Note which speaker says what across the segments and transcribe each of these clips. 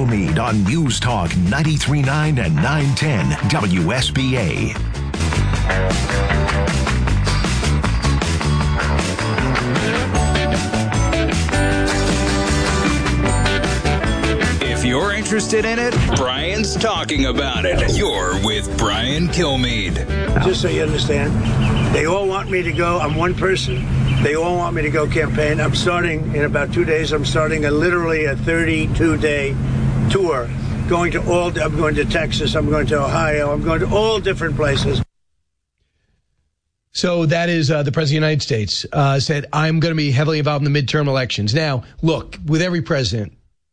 Speaker 1: Kilmeade on News Talk 93.9 and 910 WSBA.
Speaker 2: If you're interested in it, Brian's talking about it. You're with Brian Kilmeade.
Speaker 3: Just so you understand, they all want me to go. I'm one person. They all want me to go campaign. I'm starting in about 2 days. I'm starting literally a 32-day tour. I'm going to Texas. I'm going to Ohio. I'm going to all different places.
Speaker 4: So that is the President of the United States said, I'm going to be heavily involved in the midterm elections. Now, look, with every president,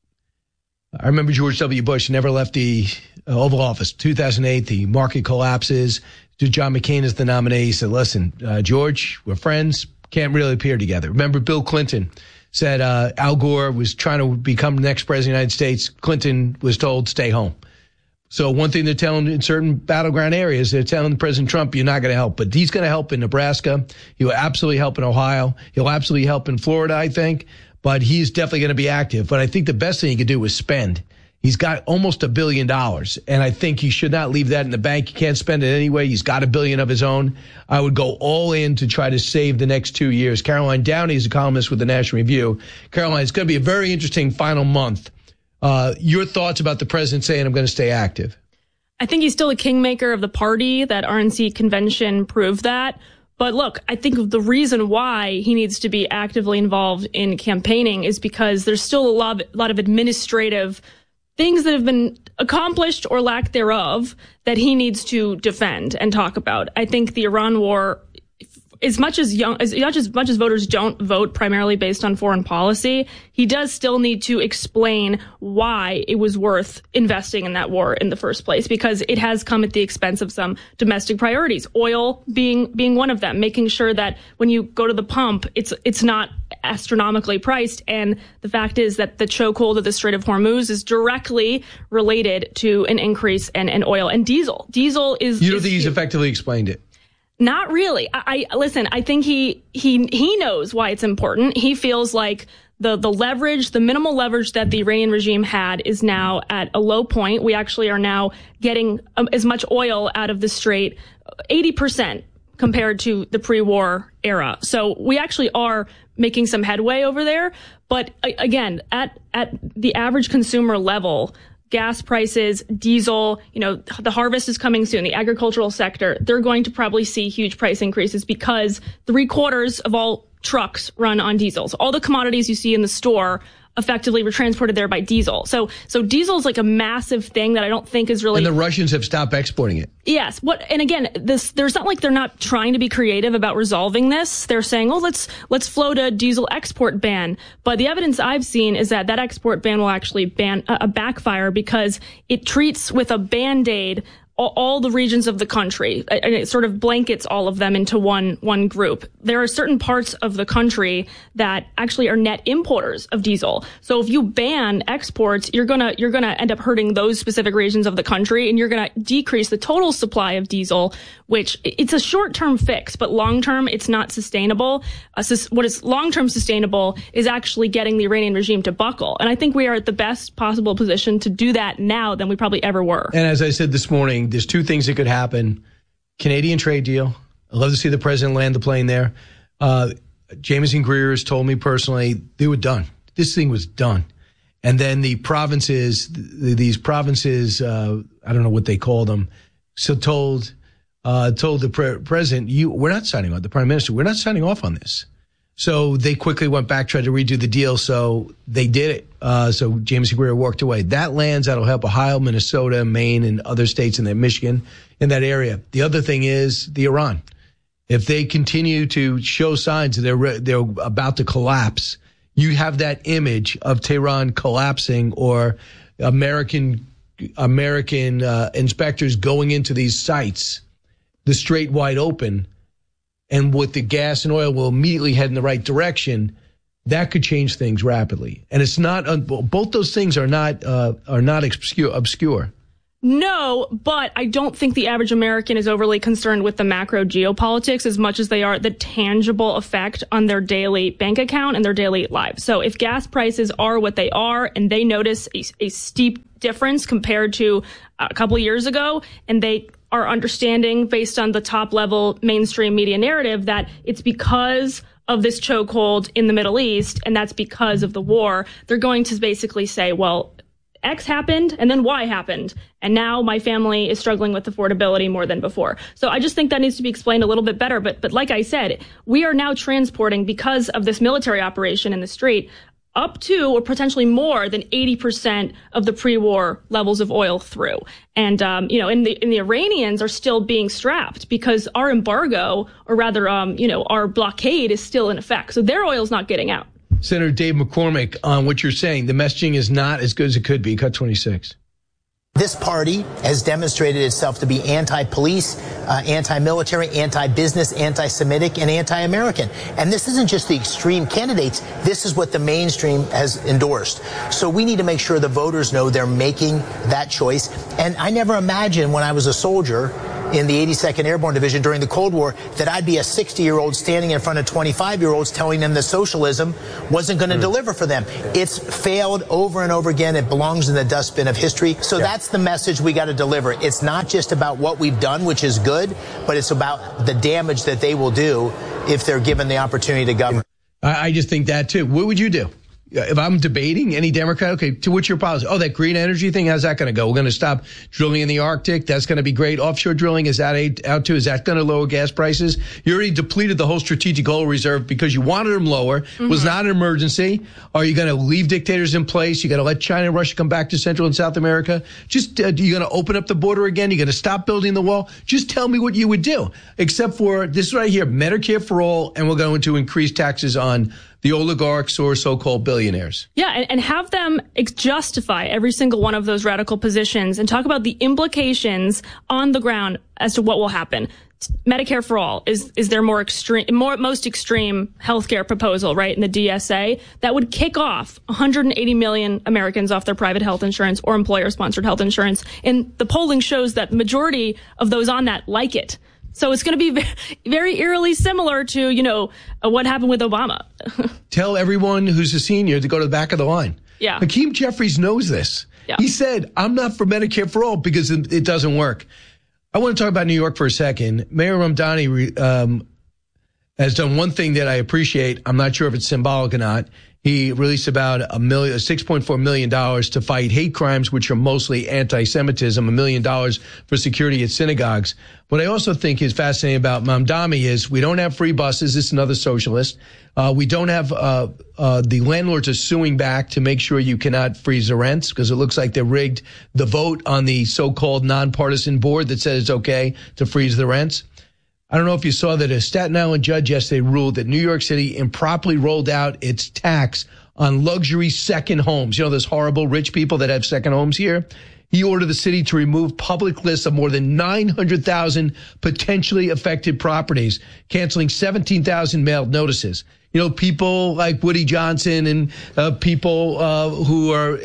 Speaker 4: I remember George W. Bush never left the Oval Office. 2008, the market collapses. John McCain is the nominee. He said, listen, George, we're friends. Can't really appear together. Remember, Bill Clinton said Al Gore was trying to become the next president of the United States. Clinton was told, stay home. So one thing they're telling in certain battleground areas, they're telling President Trump, you're not going to help. But he's going to help in Nebraska. He'll absolutely help in Ohio. He'll absolutely help in Florida, I think. But he's definitely going to be active. But I think the best thing he could do is spend. He's got almost $1 billion, and I think he should not leave that in the bank. He can't spend it anyway. He's got $1 billion of his own. I would go all in to try to save the next 2 years. Caroline Downey is a columnist with the National Review. Caroline, it's going to be a very interesting final month. Your thoughts about the president saying, I'm going to stay active?
Speaker 5: I think he's still a kingmaker of the party. That RNC convention proved that. But look, I think the reason why he needs to be actively involved in campaigning is because there's still a lot of administrative things that have been accomplished or lack thereof that he needs to defend and talk about. I think the Iran war, as much as voters don't vote primarily based on foreign policy, he does still need to explain why it was worth investing in that war in the first place, because it has come at the expense of some domestic priorities, oil being one of them, making sure that when you go to the pump, it's not astronomically priced. And the fact is that the chokehold of the Strait of Hormuz is directly related to an increase in oil and diesel. Diesel is... You don't think he's
Speaker 4: effectively explained it?
Speaker 5: Not really. Listen, I think he knows why it's important. He feels like the minimal leverage that the Iranian regime had is now at a low point. We actually are now getting as much oil out of the Strait, 80% compared to the pre-war era. So we actually are making some headway over there. But again, at the average consumer level, gas prices, diesel, the harvest is coming soon. The agricultural sector, they're going to probably see huge price increases because 3/4 of all trucks run on diesel. So all the commodities you see in the store effectively were transported there by diesel. So diesel is like a massive thing that I don't think is really...
Speaker 4: And the Russians have stopped exporting it.
Speaker 5: Yes. And again, there's not like they're not trying to be creative about resolving this. They're saying, let's float a diesel export ban. But the evidence I've seen is that export ban will actually backfire because it treats with a Band-Aid all the regions of the country, and it sort of blankets all of them into one group. There are certain parts of the country that actually are net importers of diesel. So if you ban exports, you're gonna end up hurting those specific regions of the country, and you're gonna decrease the total supply of diesel, which it's a short-term fix, but long-term it's not sustainable. What is long-term sustainable is actually getting the Iranian regime to buckle, and I think we are at the best possible position to do that now than we probably ever were.
Speaker 4: And as I said this morning, there's two things that could happen. Canadian trade deal. I'd love to see the president land the plane there. Jamieson Greer has told me personally they were done. This thing was done. And then the provinces, these provinces, I don't know what they call them, so told the president, we're not signing on, the prime minister, we're not signing off on this. So they quickly went back, tried to redo the deal. So they did it. So Jamieson Greer walked away. That lands, that'll help Ohio, Minnesota, Maine, and other states in there, Michigan, in that area. The other thing is the Iran. If they continue to show signs that they're about to collapse, you have that image of Tehran collapsing or American inspectors going into these sites, the strait wide open, and with the gas and oil will immediately head in the right direction. That could change things rapidly. And it's not, both those things are not obscure.
Speaker 5: No, but I don't think the average American is overly concerned with the macro geopolitics as much as they are the tangible effect on their daily bank account and their daily lives. So if gas prices are what they are and they notice a steep difference compared to a couple of years ago, and they are understanding based on the top level mainstream media narrative that it's because of this chokehold in the Middle East and that's because of the war, they're going to basically say, well, X happened and then Y happened. And now my family is struggling with affordability more than before. So I just think that needs to be explained a little bit better. But like I said, we are now transporting, because of this military operation in the street, up to or potentially more than 80% of the pre-war levels of oil through. And, and the Iranians are still being strapped because our embargo, or rather, our blockade is still in effect. So their oil's not getting out.
Speaker 4: Senator Dave McCormick, on what you're saying, the messaging is not as good as it could be. Cut 26.
Speaker 6: This party has demonstrated itself to be anti-police, anti-military, anti-business, anti-Semitic, and anti-American. And this isn't just the extreme candidates. This is what the mainstream has endorsed. So we need to make sure the voters know they're making that choice. And I never imagined when I was a soldier in the 82nd Airborne Division during the Cold War that I'd be a 60-year-old standing in front of 25-year-olds telling them that socialism wasn't going to deliver for them. It's failed over and over again. It belongs in the dustbin of history. So that's the message we got to deliver. It's not just about what we've done, which is good, but it's about the damage that they will do if they're given the opportunity to govern.
Speaker 4: I just think that, too. What would you do? If I'm debating any Democrat, okay, to what's your policy? Oh, that green energy thing, how's that going to go? We're going to stop drilling in the Arctic. That's going to be great. Offshore drilling, is that out too? Is that going to lower gas prices? You already depleted the whole strategic oil reserve because you wanted them lower. Mm-hmm. Was not an emergency. Are you going to leave dictators in place? You got to let China and Russia come back to Central and South America? Just, you're going to open up the border again? You're going to stop building the wall? Just tell me what you would do. Except for this right here, Medicare for all, and we're going to increase taxes on the oligarchs or so-called billionaires. Yeah,
Speaker 5: and have them justify every single one of those radical positions and talk about the implications on the ground as to what will happen. Medicare for all is their most extreme healthcare proposal, right? In the DSA that would kick off 180 million Americans off their private health insurance or employer-sponsored health insurance. And the polling shows that the majority of those on that like it. So it's going to be very eerily similar to, what happened with Obama.
Speaker 4: Tell everyone who's a senior to go to the back of the line.
Speaker 5: Yeah.
Speaker 4: Hakeem Jeffries knows this. Yeah. He said, I'm not for Medicare for all because it doesn't work. I want to talk about New York for a second. Mayor Mamdani has done one thing that I appreciate. I'm not sure if it's symbolic or not. He released about $6.4 million to fight hate crimes, which are mostly anti-Semitism, $1 million for security at synagogues. What I also think is fascinating about Mamdani is we don't have free buses. This is another socialist. We don't have the landlords are suing back to make sure you cannot freeze the rents because it looks like they rigged the vote on the so-called nonpartisan board that said it's okay to freeze the rents. I don't know if you saw that a Staten Island judge yesterday ruled that New York City improperly rolled out its tax on luxury second homes. Those horrible rich people that have second homes here. He ordered the city to remove public lists of more than 900,000 potentially affected properties, canceling 17,000 mailed notices. People like Woody Johnson and people who are,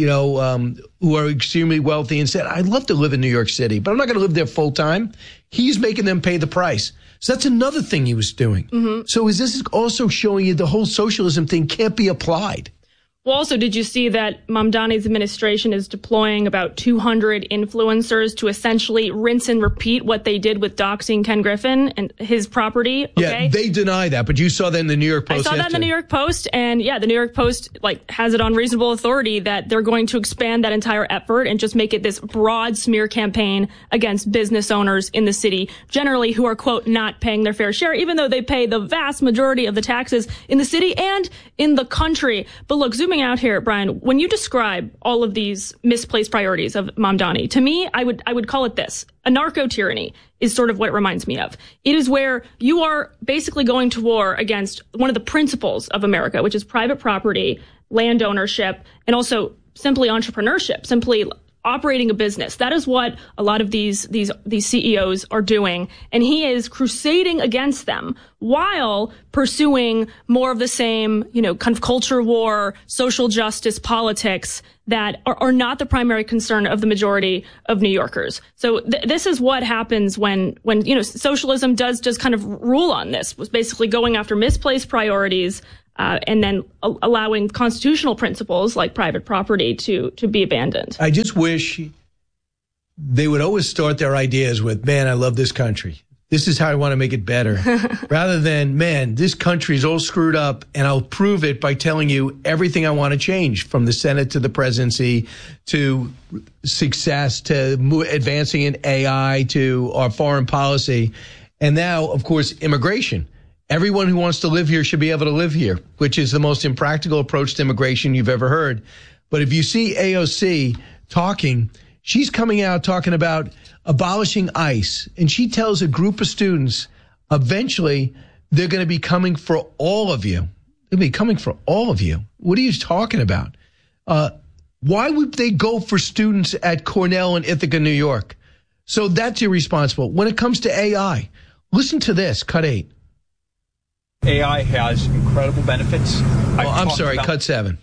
Speaker 4: who are extremely wealthy and said, I'd love to live in New York City, but I'm not going to live there full time. He's making them pay the price. So that's another thing he was doing. Mm-hmm. So is this also showing you the whole socialism thing can't be applied?
Speaker 5: Well, also, did you see that Mamdani's administration is deploying about 200 influencers to essentially rinse and repeat what they did with doxing Ken Griffin and his property? Okay?
Speaker 4: Yeah, they deny that, but you saw that in the New York Post.
Speaker 5: I saw that in the New York Post, and the New York Post has it on reasonable authority that they're going to expand that entire effort and just make it this broad smear campaign against business owners in the city, generally who are, quote, not paying their fair share, even though they pay the vast majority of the taxes in the city and in the country. But look, zooming out here, Brian, when you describe all of these misplaced priorities of Mamdani, to me, I would call it this. A narco-tyranny is sort of what it reminds me of. It is where you are basically going to war against one of the principles of America, which is private property, land ownership, and also simply entrepreneurship, simply operating a business. That is what a lot of these CEOs are doing. And he is crusading against them while pursuing more of the same, kind of culture war, social justice politics that are not the primary concern of the majority of New Yorkers. So this is what happens when socialism does just kind of rule on this, was basically going after misplaced priorities, and then allowing constitutional principles like private property to be abandoned.
Speaker 4: I just wish they would always start their ideas with, man, I love this country. This is how I want to make it better. Rather than, man, this country's all screwed up, and I'll prove it by telling you everything I want to change, from the Senate to the presidency to success to advancing in AI to our foreign policy. And now, of course, immigration. Everyone who wants to live here should be able to live here, which is the most impractical approach to immigration you've ever heard. But if you see AOC talking, she's coming out talking about abolishing ICE. And she tells a group of students, eventually, they're going to be coming for all of you. They'll be coming for all of you. What are you talking about? Why would they go for students at Cornell and Ithaca, New York? So that's irresponsible. When it comes to AI, listen to this, cut 8.
Speaker 7: AI has incredible benefits.
Speaker 4: I'm sorry, cut 7.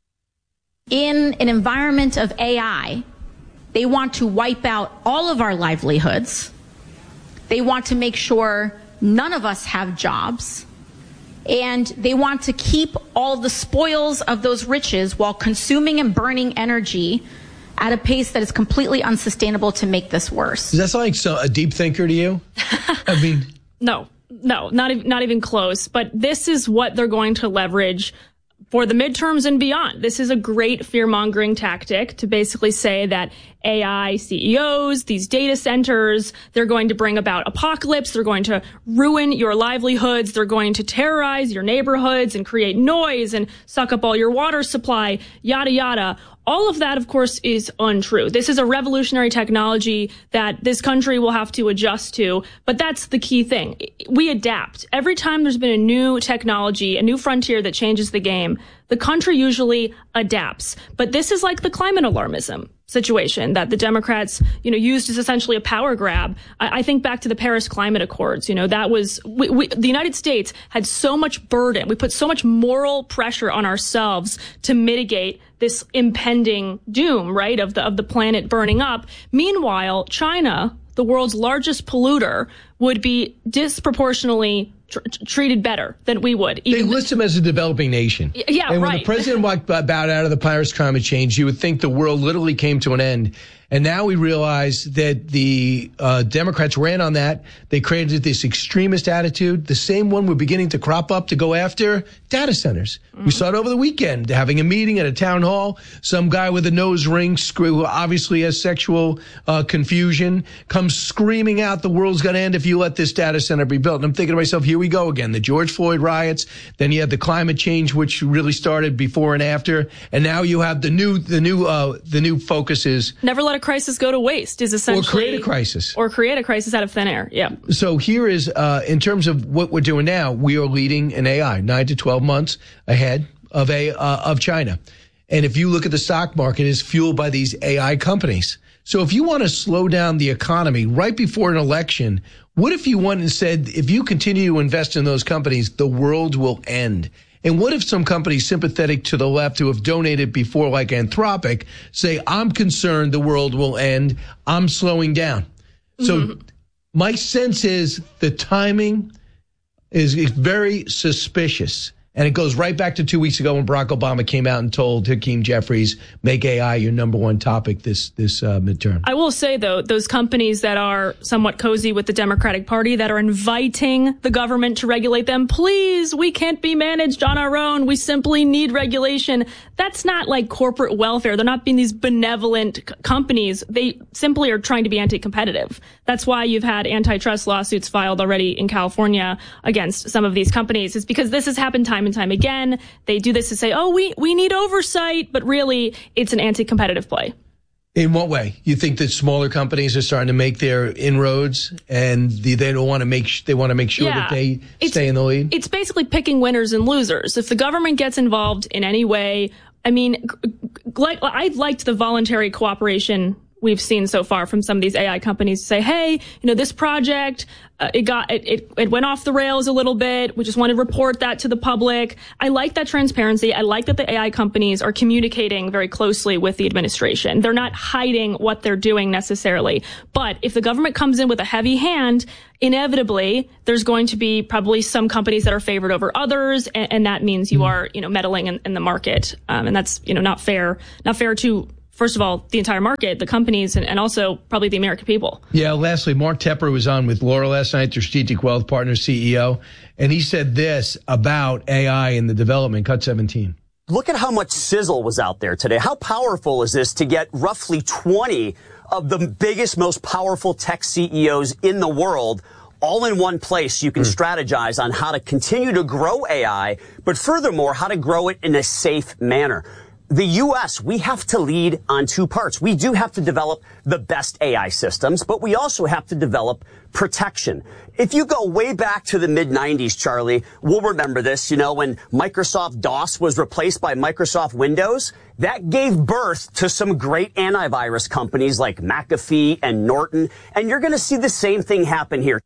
Speaker 8: In an environment of AI, they want to wipe out all of our livelihoods. They want to make sure none of us have jobs. And they want to keep all the spoils of those riches while consuming and burning energy at a pace that is completely unsustainable to make this worse.
Speaker 4: Does that sound like a deep thinker to you? I mean...
Speaker 5: No, not even close. But this is what they're going to leverage for the midterms and beyond. This is a great fear-mongering tactic to basically say that AI CEOs, these data centers, they're going to bring about apocalypse. They're going to ruin your livelihoods. They're going to terrorize your neighborhoods and create noise and suck up all your water supply, yada, yada. All of that, of course, is untrue. This is a revolutionary technology that this country will have to adjust to. But that's the key thing. We adapt. Every time there's been a new technology, a new frontier that changes the game, the country usually adapts. But this is like the climate alarmism situation that the Democrats, used as essentially a power grab. I think back to the Paris Climate Accords. That was, the United States had so much burden. We put so much moral pressure on ourselves to mitigate this impending doom, right, of the planet burning up. Meanwhile, China, the world's largest polluter, would be disproportionately treated better than we would.
Speaker 4: They list them as a developing nation.
Speaker 5: Yeah,
Speaker 4: and when
Speaker 5: right.
Speaker 4: the president bowed out of the Paris climate change, you would think the world literally came to an end. And now we realize that the Democrats ran on that. They created this extremist attitude, the same one we're beginning to crop up to go after data centers. Mm-hmm. We saw it over the weekend, having a meeting at a town hall. Some guy with a nose ring, who obviously has sexual confusion, comes screaming out, the world's going to end if you let this data center be built. And I'm thinking to myself, here we go again. The George Floyd riots. Then you had the climate change, which really started before and after. And now you have the new focus is
Speaker 5: never let a crisis go to waste, is essentially,
Speaker 4: or create a crisis
Speaker 5: out of thin air. Yeah.
Speaker 4: So here is, in terms of what we're doing now, we are leading in AI 9 to 12 months ahead of China. And if you look at the stock market, it's fueled by these AI companies. So if you want to slow down the economy right before an election, what if you went and said, if you continue to invest in those companies, the world will end? And what if some companies sympathetic to the left who have donated before, like Anthropic, say, I'm concerned the world will end, I'm slowing down. So my sense is the timing is very suspicious. And it goes right back to 2 weeks ago when Barack Obama came out and told Hakeem Jeffries, make AI your number one topic this midterm.
Speaker 5: I will say, though, those companies that are somewhat cozy with the Democratic Party, that are inviting the government to regulate them, please, we can't be managed on our own. We simply need regulation. That's not like corporate welfare. They're not being these benevolent companies. They simply are trying to be anti-competitive. That's why you've had antitrust lawsuits filed already in California against some of these companies. It's because this has happened time and time again. They do this to say, oh, we need oversight, but really it's an anti-competitive play.
Speaker 4: In what way? You think that smaller companies are starting to make their inroads and they want to make sure that they stay in the lead?
Speaker 5: It's basically picking winners and losers. If the government gets involved in any way, I mean, I liked the voluntary cooperation we've seen so far from some of these AI companies to say, hey, this project, it went off the rails a little bit. We just want to report that to the public. I like that transparency. I like that the AI companies are communicating very closely with the administration. They're not hiding what they're doing necessarily. But if the government comes in with a heavy hand, inevitably, there's going to be probably some companies that are favored over others. And that means you are, meddling in the market. And that's, not fair to, first of all, the entire market, the companies, and also probably the American people. Yeah, lastly, Mark Tepper was on with Laura last night, their Strategic Wealth Partners CEO, and he said this about AI and the development. Cut 17.
Speaker 9: Look at how much sizzle was out there today. How powerful is this to get roughly 20 of the biggest, most powerful tech CEOs in the world all in one place? You can strategize on how to continue to grow AI, but furthermore, how to grow it in a safe manner. The U.S., we have to lead on two parts. We do have to develop the best AI systems, but we also have to develop protection. If you go way back to the mid-90s, Charlie, we'll remember this, when Microsoft DOS was replaced by Microsoft Windows, that gave birth to some great antivirus companies like McAfee and Norton, and you're going to see the same thing happen here.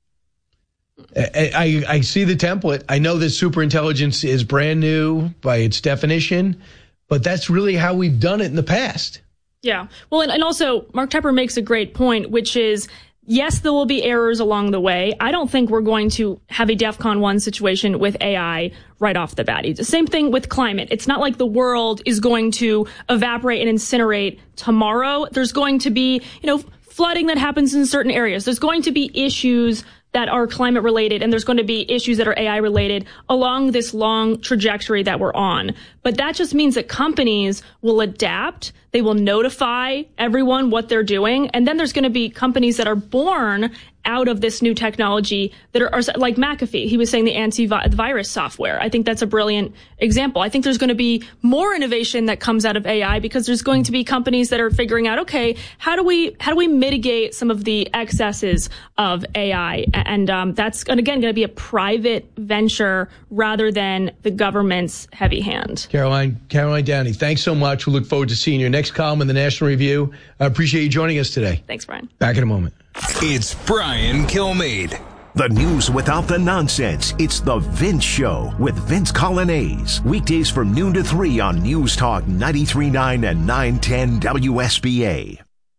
Speaker 4: I see the template. I know that superintelligence is brand new by its definition, but that's really how we've done it in the past. Yeah. Well, and also Mark Tepper makes a great point, which is, yes, there will be errors along the way. I don't think we're going to have a DEFCON 1 situation with AI right off the bat. It's the same thing with climate. It's not like the world is going to evaporate and incinerate tomorrow. There's going to be, flooding that happens in certain areas. There's going to be issues that are climate related, and there's going to be issues that are AI related along this long trajectory that we're on. But that just means that companies will adapt. They will notify everyone what they're doing. And then there's going to be companies that are born out of this new technology that are like McAfee. He was saying the antivirus software. I think that's a brilliant example. I think there's going to be more innovation that comes out of AI because there's going to be companies that are figuring out, okay, how do we mitigate some of the excesses of AI? And that's, again, going to be a private venture rather than the government's heavy hand. Caroline Downey, thanks so much. We look forward to seeing your next column in the National Review. I appreciate you joining us today. Thanks, Brian. Back in a moment.
Speaker 2: It's Brian Kilmeade.
Speaker 1: The news without the nonsense. It's The Vince Show with Vince Coglianese. Weekdays from noon to 3 on News Talk 93.9 and 910 WSBA.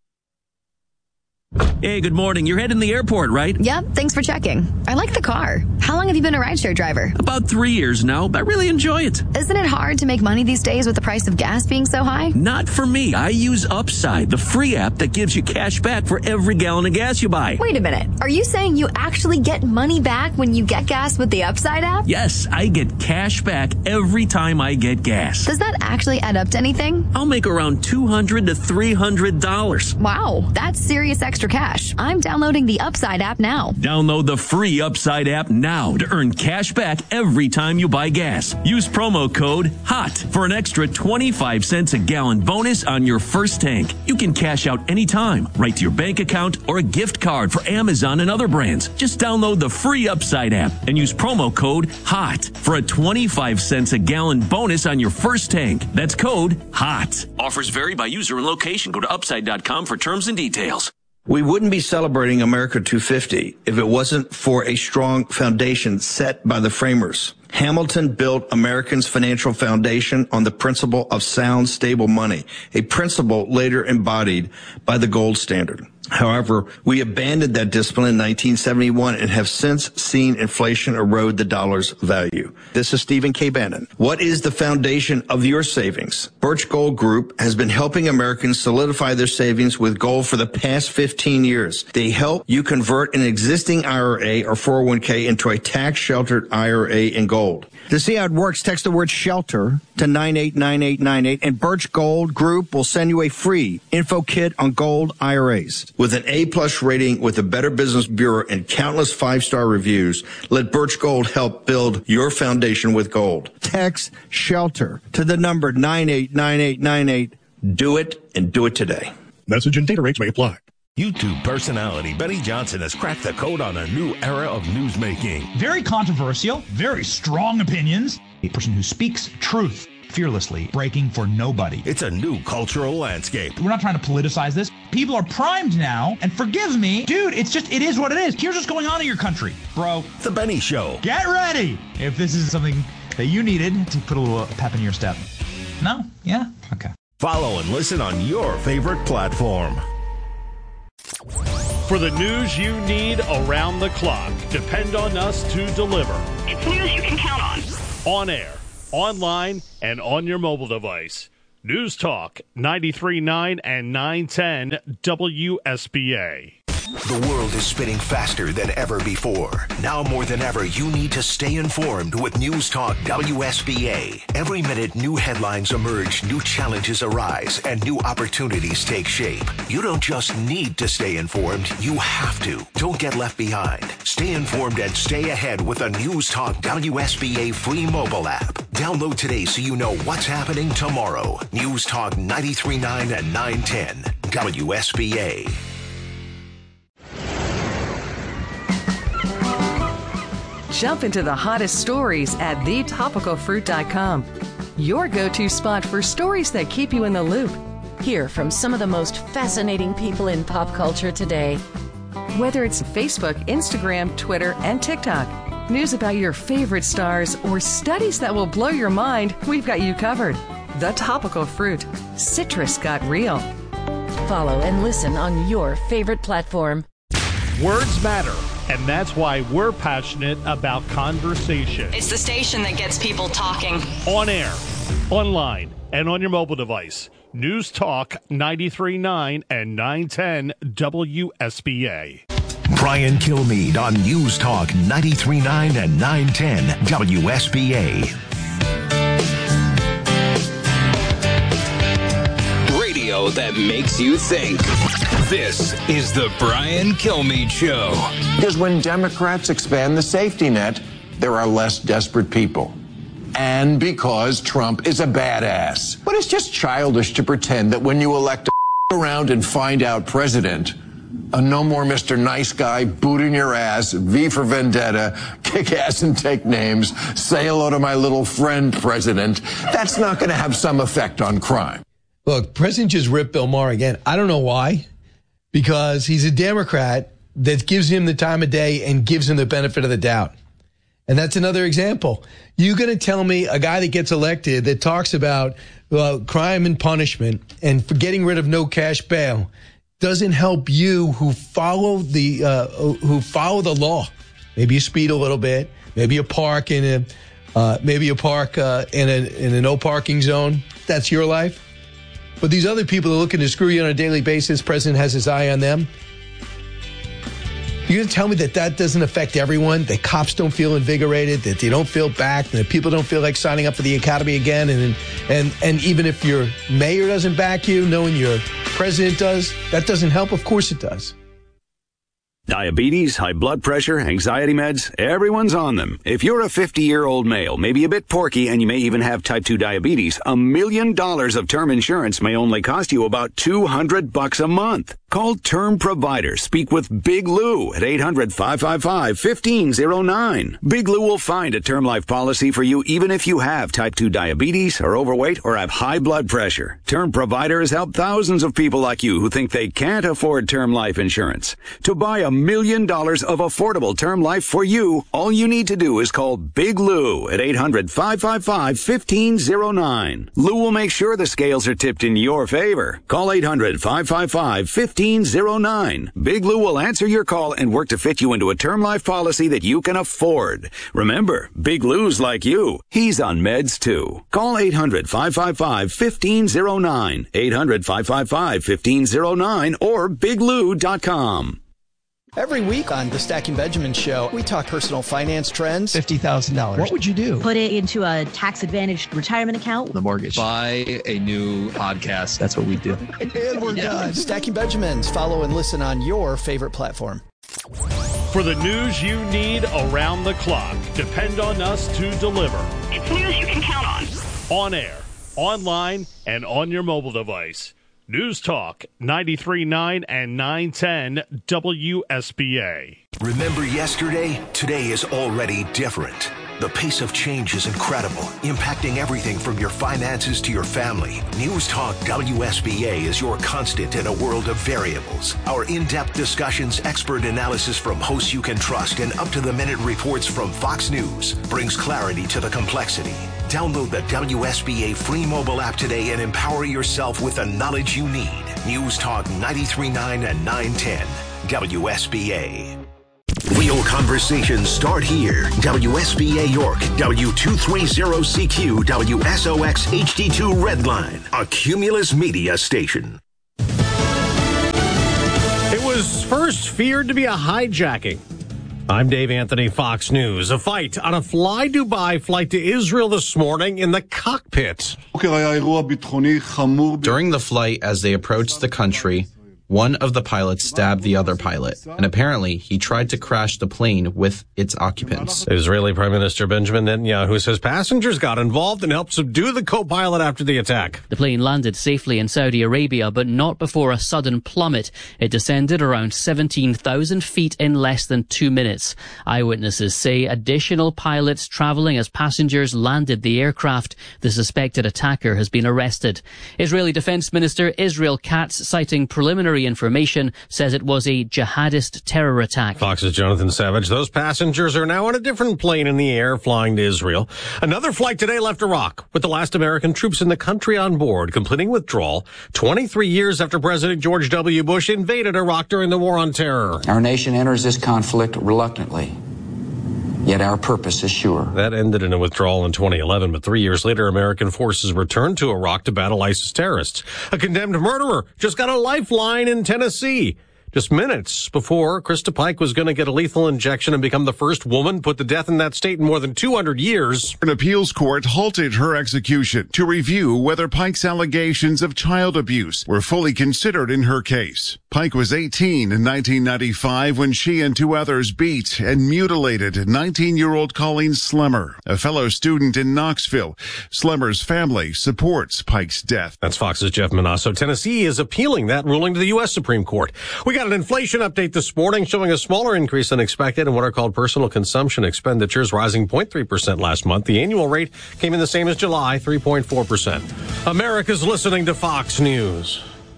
Speaker 10: Hey, good morning. You're heading to the airport, right?
Speaker 11: Yep, thanks for checking. I like the car. How long have you been a rideshare driver?
Speaker 10: About 3 years now, but I really enjoy it.
Speaker 11: Isn't it hard to make money these days with the price of gas being so high?
Speaker 10: Not for me. I use Upside, the free app that gives you cash back for every gallon of gas you buy.
Speaker 11: Wait a minute. Are you saying you actually get money back when you get gas with the Upside app?
Speaker 10: Yes, I get cash back every time I get gas.
Speaker 11: Does that actually add up to anything?
Speaker 10: I'll make around $200 to $300.
Speaker 11: Wow, that's serious extra cash. I'm downloading the Upside app now.
Speaker 10: Download the free Upside app now to earn cash back every time you buy gas. Use promo code HOT for an extra 25 cents a gallon bonus on your first tank. You can cash out anytime, right to your bank account or a gift card for Amazon and other brands. Just download the free Upside app and use promo code HOT for a 25 cents a gallon bonus on your first tank. That's code HOT. Offers vary by user and location. Go to upside.com for terms and details.
Speaker 12: We wouldn't be celebrating America 250 if it wasn't for a strong foundation set by the framers. Hamilton built Americans' financial foundation on the principle of sound, stable money, a principle later embodied by the gold standard. However, we abandoned that discipline in 1971 and have since seen inflation erode the dollar's value. This is Stephen K. Bannon. What is the foundation of your savings? Birch Gold Group has been helping Americans solidify their savings with gold for the past 15 years. They help you convert an existing IRA or 401k into a tax-sheltered IRA in gold.
Speaker 13: To see how it works, text the word SHELTER to 989898, and Birch Gold Group will send you a free info kit on gold IRAs.
Speaker 12: With an A-plus rating with the Better Business Bureau and countless 5-star reviews, let Birch Gold help build your foundation with gold.
Speaker 13: Text SHELTER to the number 989898.
Speaker 12: Do it, and do it today.
Speaker 14: Message and data rates may apply.
Speaker 1: YouTube personality Benny Johnson has cracked the code on a new era of newsmaking.
Speaker 15: Very controversial, very strong opinions. A person who speaks truth.
Speaker 14: fearlessly, breaking for nobody.
Speaker 1: It's a new cultural landscape.
Speaker 14: We're not trying to politicize this. People are primed now, and forgive me, dude, it is what it is. Here's what's going on in your country, bro.
Speaker 1: The Benny Show.
Speaker 14: Get ready if this is something that you needed to put a little pep in your step. No? Yeah? Okay.
Speaker 1: Follow and listen on your favorite platform.
Speaker 15: For the news you need around the clock, depend on us to deliver.
Speaker 16: It's news you can count on.
Speaker 15: On air, online, and on your mobile device. News Talk 93.9 and 910 WSBA.
Speaker 1: The world is spinning faster than ever before. Now more than ever, you need to stay informed with News Talk WSBA. Every minute, new headlines emerge, new challenges arise, and new opportunities take shape. You don't just need to stay informed, you have to. Don't get left behind. Stay informed and stay ahead with the News Talk WSBA free mobile app. Download today so you know what's happening tomorrow. News Talk 93.9 and 910 WSBA.
Speaker 17: Jump into the hottest stories at thetopicalfruit.com. Your go-to spot for stories that keep you in the loop. Hear from some of the most fascinating people in pop culture today. Whether it's Facebook, Instagram, Twitter, and TikTok, news about your favorite stars, or studies that will blow your mind, we've got you covered. The Topical Fruit. Citrus got real. Follow and listen on your favorite platform.
Speaker 15: Words matter. And that's why we're passionate about conversation.
Speaker 16: It's the station that gets people talking.
Speaker 15: On air, online, and on your mobile device. News Talk 93.9 and 910 WSBA.
Speaker 1: Brian Kilmeade on News Talk 93.9 and 910 WSBA.
Speaker 2: Radio that makes you think. This is the Brian Kilmeade Show.
Speaker 18: Because when Democrats expand the safety net, there are less desperate people. And because Trump is a badass. But it's just childish to pretend that when you elect a around and find out president, a no more Mr. Nice Guy, boot in your ass, V for Vendetta, kick ass and take names, say hello to my little friend president, that's not going to have some effect on crime.
Speaker 4: Look, President just ripped Bill Maher again. I don't know why. Because he's a Democrat that gives him the time of day and gives him the benefit of the doubt. And that's another example. You're going to tell me a guy that gets elected that talks about crime and punishment and for getting rid of no cash bail doesn't help you who follow the law. Maybe you speed a little bit. Maybe you park in a no parking zone. That's your life. But these other people are looking to screw you on a daily basis. President has his eye on them. You're going to tell me that that doesn't affect everyone? That cops don't feel invigorated, that they don't feel backed, that people don't feel like signing up for the academy again, and even if your mayor doesn't back you, knowing your president does, that doesn't help? Of course it does.
Speaker 19: Diabetes, high blood pressure, anxiety meds, everyone's on them. If you're a 50-year-old male, maybe a bit porky, and you may even have type 2 diabetes, $1 million of term insurance may only cost you about $200 a month. Call Term Provider. Speak with Big Lou at 800-555-1509. Big Lou will find a term life policy for you even if you have type 2 diabetes, are overweight, or have high blood pressure. Term Provider has helped thousands of people like you who think they can't afford term life insurance. To buy $1 million of affordable term life for you, all you need to do is call Big Lou at 800-555-1509. Lou will make sure the scales are tipped in your favor. Call 800-555-1509. Big Lou will answer your call and work to fit you into a term life policy that you can afford. Remember, Big Lou's like you. He's on meds too. Call 800-555-1509. 800-555-1509 or biglou.com.
Speaker 20: Every week on the Stacking Benjamin Show, we talk personal finance trends.
Speaker 14: $50,000. What would you do?
Speaker 21: Put it into a tax-advantaged retirement account.
Speaker 14: The mortgage.
Speaker 22: Buy a new podcast. That's what we do.
Speaker 20: And we're done. Stacking Benjamins. Follow and listen on your favorite platform.
Speaker 15: For the news you need around the clock, depend on us to deliver.
Speaker 16: It's news you can count on.
Speaker 15: On air, online, and on your mobile device. News Talk 93.9 and 910 WSBA.
Speaker 1: Remember yesterday? Today is already different. The pace of change is incredible, impacting everything from your finances to your family. News Talk WSBA is your constant in a world of variables. Our in-depth discussions, expert analysis from hosts you can trust, and up-to-the-minute reports from Fox News brings clarity to the complexity. Download the WSBA free mobile app today and empower yourself with the knowledge you need. News Talk 93.9 and 910 WSBA. Real conversations start here. WSBA York, W230CQ, WSOX HD2 Redline, a Cumulus Media station.
Speaker 3: It was first feared to be a hijacking. I'm Dave Anthony, Fox News. A fight on a Fly Dubai flight to Israel this morning in the cockpit.
Speaker 6: During the flight, as they approached the country, one of the pilots stabbed the other pilot, and apparently he tried to crash the plane with its occupants.
Speaker 3: Israeli Prime Minister Benjamin Netanyahu says passengers got involved and helped subdue the co-pilot after the attack.
Speaker 23: The plane landed safely in Saudi Arabia, but not before a sudden plummet. It descended around 17,000 feet in less than 2 minutes. Eyewitnesses say additional pilots traveling as passengers landed the aircraft. The suspected attacker has been arrested. Israeli Defense Minister Israel Katz, citing preliminary information, says it was a jihadist terror attack.
Speaker 3: Fox's Jonathan Savage. Those passengers are now on a different plane in the air flying to Israel. Another flight today left Iraq with the last American troops in the country on board, completing withdrawal 23 years after President George W. Bush invaded Iraq during the War on Terror.
Speaker 24: Our nation enters this conflict reluctantly, yet our purpose is sure.
Speaker 3: That ended in a withdrawal in 2011, but 3 years later, American forces returned to Iraq to battle ISIS terrorists. A condemned murderer just got a lifeline in Tennessee. Just minutes before Krista Pike was going to get a lethal injection and become the first woman put to death in that state in more than 200 years.
Speaker 25: An appeals court halted her execution to review whether Pike's allegations of child abuse were fully considered in her case. Pike was 18 in 1995 when she and two others beat and mutilated 19-year-old Colleen Slemmer, a fellow student in Knoxville. Slemmer's family supports Pike's death.
Speaker 3: That's Fox's Jeff Manasso. Tennessee is appealing that ruling to the U.S. Supreme Court. We got an inflation update this morning showing a smaller increase than expected in what are called personal consumption expenditures, rising 0.3% last month. The annual rate came in the same as July, 3.4%. America's listening to Fox News.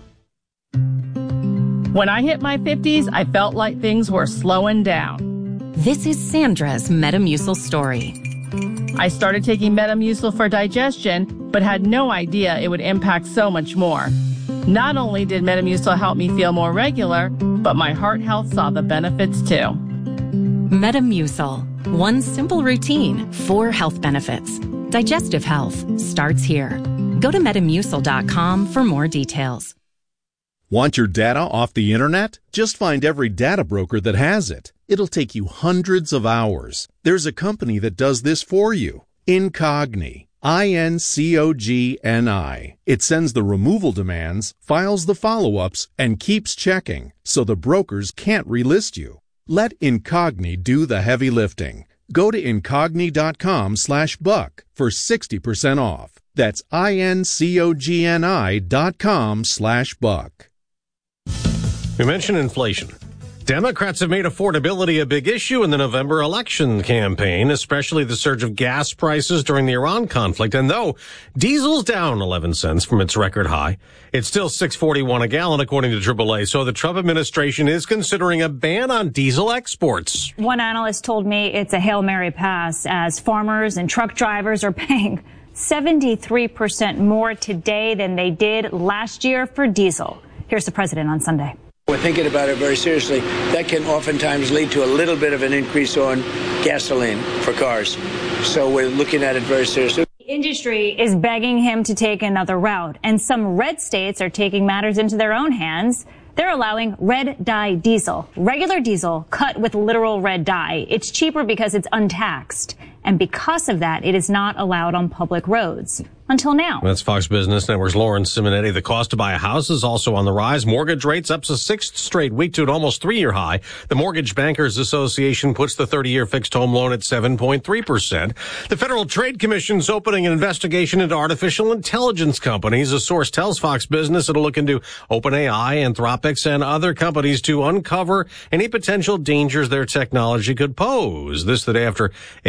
Speaker 26: When I hit my 50s, I felt like things were slowing down.
Speaker 27: This is Sandra's Metamucil story.
Speaker 26: I started taking Metamucil for digestion, but had no idea it would impact so much more. Not only did Metamucil help me feel more regular, but my heart health saw the benefits too.
Speaker 27: Metamucil. One simple routine, 4 health benefits. Digestive health starts here. Go to Metamucil.com for more details.
Speaker 28: Want your data off the internet? Just find every data broker that has it. It'll take you hundreds of hours. There's a company that does this for you. Incogni. INCOGNI. It sends the removal demands, files the follow-ups, and keeps checking, so the brokers can't relist you. Let Incogni do the heavy lifting. Go to Incogni.com/buck for 60% off. That's INCOGNI.com/buck.
Speaker 3: We mentioned inflation. Democrats have made affordability a big issue in the November election campaign, especially the surge of gas prices during the Iran conflict. And though diesel's down 11 cents from its record high, it's still $6.41 a gallon, according to AAA. So the Trump administration is considering a ban on diesel exports.
Speaker 29: One analyst told me it's a Hail Mary pass, as farmers and truck drivers are paying 73% more today than they did last year for diesel. Here's the president on Sunday.
Speaker 30: We're thinking about it very seriously. That can oftentimes lead to a little bit of an increase on gasoline for cars. So we're looking at it very seriously.
Speaker 29: The industry is begging him to take another route, and some red states are taking matters into their own hands. They're allowing red dye diesel, regular diesel cut with literal red dye. It's cheaper because it's untaxed. And because of that, it is not allowed on public roads. Until now.
Speaker 3: That's Fox Business Network's Lauren Simonetti. The cost to buy a house is also on the rise. Mortgage rates up a sixth straight week to an almost 3-year high. The Mortgage Bankers Association puts the 30-year fixed home loan at 7.3%. The Federal Trade Commission's opening an investigation into artificial intelligence companies. A source tells Fox Business it'll look into OpenAI, Anthropic, and other companies to uncover any potential dangers their technology could pose. This the day after AI industry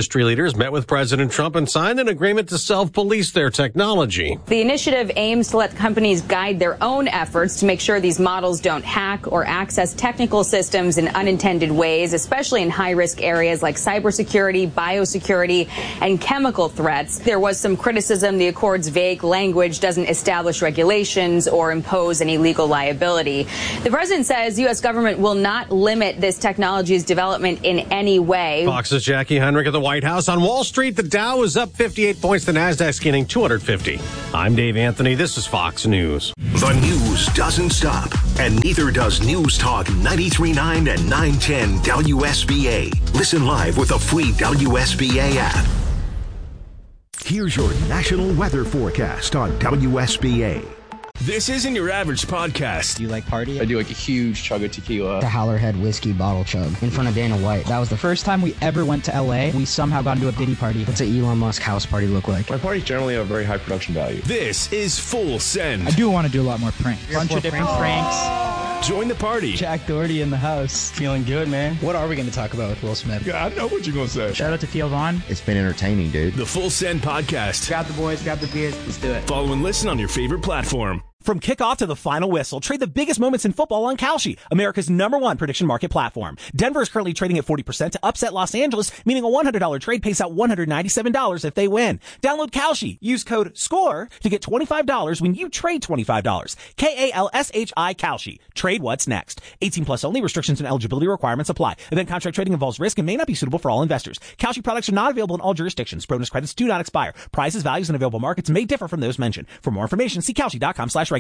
Speaker 3: industry leaders met with President Trump and signed an agreement to self-police their technology.
Speaker 2: The initiative aims to let companies guide their own efforts to make sure these models don't hack or access technical systems in unintended ways, especially in high-risk areas like cybersecurity, biosecurity, and chemical threats. There was some criticism the Accord's vague language doesn't establish regulations or impose any legal liability. The president says the U.S. government will not limit this technology's development in any way.
Speaker 3: Fox's Jackie Henrik at the White House. On Wall Street, the Dow is up 58 points. The Nasdaq's gaining 250. I'm Dave Anthony. This is Fox News.
Speaker 1: The news doesn't stop, and neither does News Talk 93.9 and 910 WSBA. Listen live with the free WSBA app. Here's your national weather forecast on WSBA.
Speaker 5: This isn't your average podcast.
Speaker 7: Do you like party?
Speaker 5: I do like a huge chug of tequila.
Speaker 7: The Howlerhead whiskey bottle chug in front of Dana White. That was the first time we ever went to LA. We somehow got into a Diddy party. What's an Elon Musk house party look like?
Speaker 5: My parties generally have a very high production value. This is Full Send.
Speaker 26: I do want to do a lot more pranks. Bunch of different pranks.
Speaker 5: Join the party.
Speaker 7: Jack Doherty in the house. Feeling good, man. What are we going to talk about with Will Smith?
Speaker 5: Yeah, I know what you're going to say.
Speaker 26: Shout out to Theo Vaughn.
Speaker 7: It's been entertaining, dude.
Speaker 5: The Full Send podcast.
Speaker 26: Grab the boys, grab the beers. Let's do it.
Speaker 5: Follow and listen on your favorite platform.
Speaker 8: From kickoff to the final whistle, trade the biggest moments in football on Kalshi, America's #1 prediction market platform. Denver is currently trading at 40% to upset Los Angeles, meaning a $100 trade pays out $197 if they win. Download Kalshi. Use code SCORE to get $25 when you trade $25. KALSHI Kalshi. Trade what's next. 18 plus only. Restrictions and eligibility requirements apply. Event contract trading involves risk and may not be suitable for all investors. Kalshi products are not available in all jurisdictions. Bonus credits do not expire. Prices, values, and available markets may differ from those mentioned. For more information, see Kalshi.com/regulatory.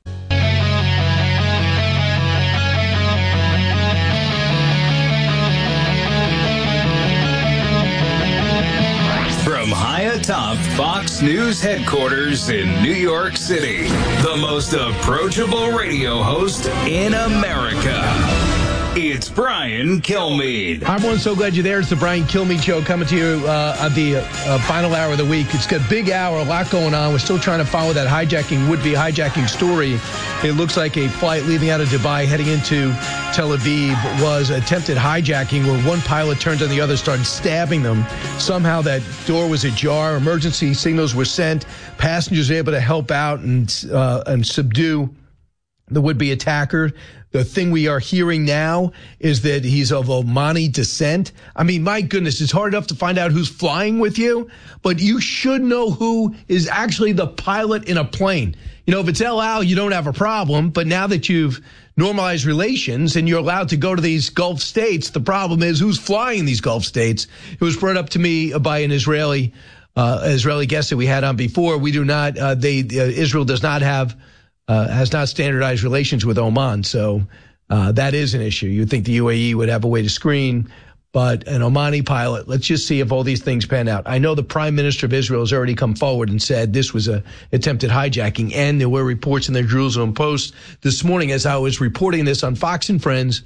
Speaker 9: From high atop Fox News headquarters in New York City, the most approachable radio host in America. It's Brian Kilmeade.
Speaker 4: Hi, everyone. So glad you're there. It's the Brian Kilmeade Show coming to you at the final hour of the week. It's got a big hour, a lot going on. We're still trying to follow that would-be hijacking story. It looks like a flight leaving out of Dubai heading into Tel Aviv was attempted hijacking where one pilot turned on the other, started stabbing them. Somehow that door was ajar. Emergency signals were sent. Passengers were able to help out and subdue the would-be attacker. The thing we are hearing now is that he's of Omani descent. I mean, my goodness, it's hard enough to find out who's flying with you, but you should know who is actually the pilot in a plane. You know, if it's El Al, you don't have a problem, but now that you've normalized relations and you're allowed to go to these Gulf states, the problem is who's flying these Gulf states. It was brought up to me by an Israeli guest that we had on before. We do not, Israel does not have, has not standardized relations with Oman. So that is an issue. You'd think the UAE would have a way to screen, but an Omani pilot, let's just see if all these things pan out. I know the Prime Minister of Israel has already come forward and said this was a attempted hijacking, and there were reports in the Jerusalem Post this morning as I was reporting this on Fox and Friends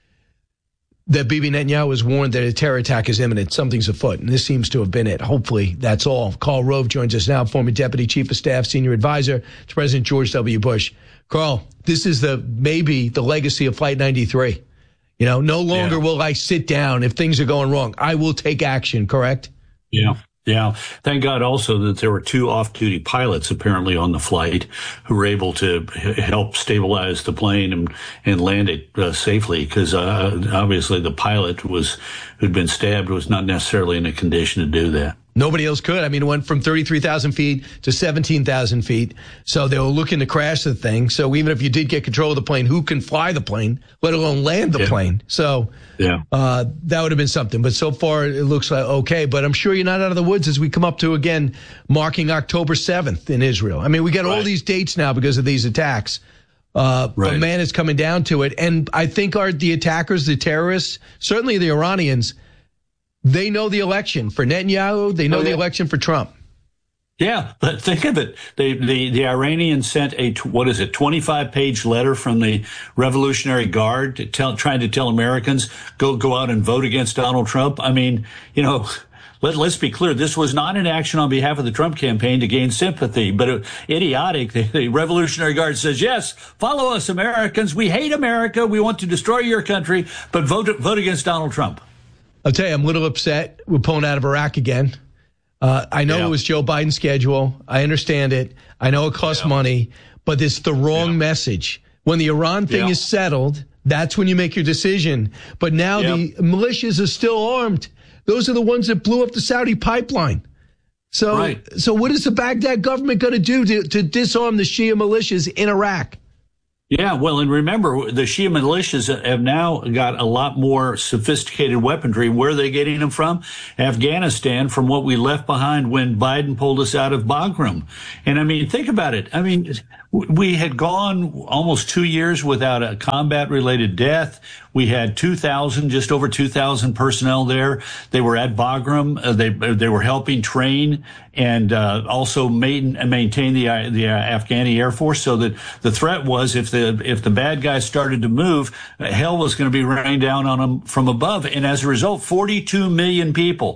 Speaker 4: that Bibi Netanyahu was warned that a terror attack is imminent. Something's afoot, and this seems to have been it. Hopefully, that's all. Karl Rove joins us now, former Deputy Chief of Staff, Senior Advisor to President George W. Bush. Karl, this is maybe the legacy of Flight 93. You know, no longer will I sit down if things are going wrong. I will take action, correct?
Speaker 10: Yeah. Yeah. Thank God also that there were 2 off-duty pilots apparently on the flight who were able to help stabilize the plane and land it safely, because obviously the pilot who'd been stabbed was not necessarily in a condition to do that.
Speaker 4: Nobody else could. I mean, it went from 33,000 feet to 17,000 feet. So they were looking to crash the thing. So even if you did get control of the plane, who can fly the plane, let alone land the plane? So that would have been something. But so far, it looks like okay. But I'm sure you're not out of the woods as we come up to, again, marking October 7th in Israel. I mean, we got all these dates now because of these attacks. But man, it's coming down to it. And I think the attackers, the terrorists, certainly the Iranians, they know the election for Netanyahu. They know the election for Trump.
Speaker 10: Yeah, but think of it. The Iranians sent a 25-page letter from the Revolutionary Guard trying to tell Americans go out and vote against Donald Trump. I mean, you know, let's be clear. This was not an action on behalf of the Trump campaign to gain sympathy, but idiotic. The Revolutionary Guard says, yes, follow us, Americans. We hate America. We want to destroy your country, but vote against Donald Trump.
Speaker 4: I'll tell you, I'm a little upset. We're pulling out of Iraq again. I know it was Joe Biden's schedule. I understand it. I know it costs money, but it's the wrong message. When the Iran thing is settled, that's when you make your decision. But now the militias are still armed. Those are the ones that blew up the Saudi pipeline. So, so what is the Baghdad government going to do to disarm the Shia militias in Iraq?
Speaker 10: Yeah, well, and remember, the Shia militias have now got a lot more sophisticated weaponry. Where are they getting them from? Afghanistan, from what we left behind when Biden pulled us out of Bagram. And I mean, think about it. I mean, we had gone almost 2 years without a combat-related death. We had just over 2,000 personnel there. They were at Bagram. They were helping train and also maintain the Afghani Air Force, so that the threat was if the bad guys started to move, hell was going to be raining down on them from above. And as a result, 42 million people